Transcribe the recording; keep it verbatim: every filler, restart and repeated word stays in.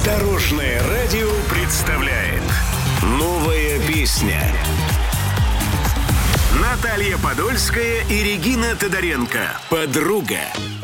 Дорожное радио представляет новая песня. Наталья Подольская и Регина Тодоренко. Подруга.